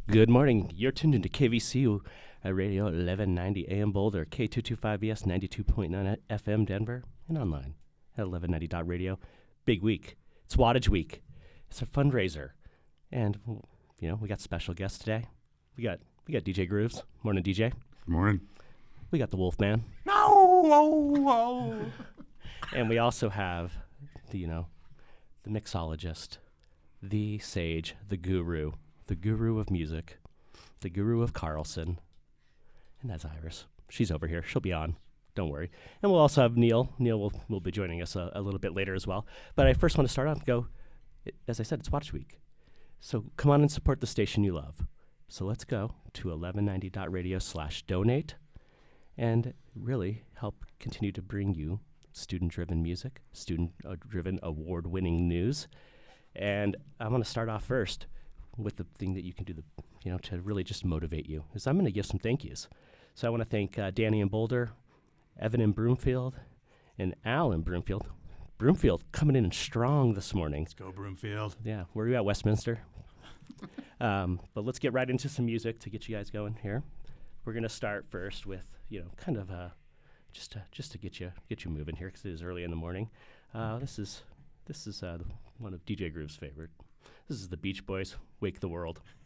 Good morning. You're tuned into KVCU Radio 1190 AM Boulder, K225BS 92.9 FM Denver, and online at 1190.radio. Big week. It's Wattage Week. It's a fundraiser. And, we got special guests today. We got DJ Grooves. Morning, DJ. Good morning. We got the Wolfman. No. And we also have the mixologist, the sage, the guru of music, the guru of Carlson, and that's Iris. She's over here. She'll be on. Don't worry. And we'll also have Neil. Neil will be joining us a little bit later as well. But I first want to start off and as I said, it's Wattage Week. So come on and support the station you love. So let's go to 1190.radio/donate and really help continue to bring you student-driven music, student-driven award-winning news. And I'm going to start off first with the thing that you can do to really just motivate you, is I'm going to give some thank yous. So I want to thank Danny in Boulder, Evan in Broomfield, and Al in Broomfield. Broomfield coming in strong this morning. Let's go, Broomfield. Yeah, where are you at, Westminster? But let's get right into some music to get you guys going here. We're going to start first with, kind of just to get you moving here because it is early in the morning. This is one of DJ Groove's favorite. This is the Beach Boys, Wake the World.